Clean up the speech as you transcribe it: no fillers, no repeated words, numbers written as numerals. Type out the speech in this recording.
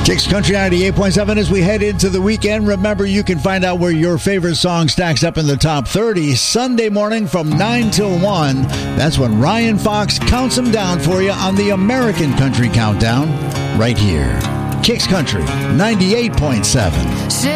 Kicks Country 98.7 as we head into the weekend. Remember, you can find out where your favorite song stacks up in the top 30 Sunday morning from 9 till 1. That's when Ryan Fox counts them down for you on the American Country Countdown right here. Kicks Country 98.7.